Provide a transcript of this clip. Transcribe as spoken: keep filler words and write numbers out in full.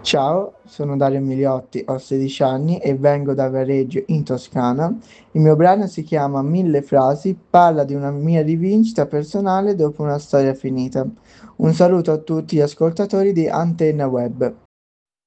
Ciao, sono Dario Migliotti, ho sedici anni e vengo da Viareggio in Toscana. Il mio brano si chiama Mille frasi, parla di una mia rivincita personale dopo una storia finita. Un saluto a tutti gli ascoltatori di Antenna Web.